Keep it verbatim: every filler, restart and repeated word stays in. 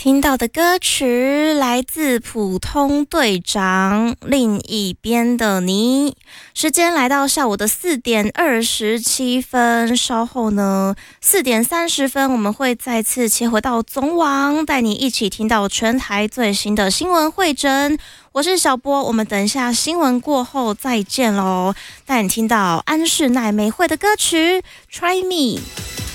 听到的歌曲来自普通队长，另一边的你。时间来到下午的四点二十七分，稍后呢四点三十分我们会再次切回到总网，带你一起听到全台最新的新闻汇整。我是小波，我们等一下新闻过后再见咯，带你听到安室奈美惠的歌曲 Try Me。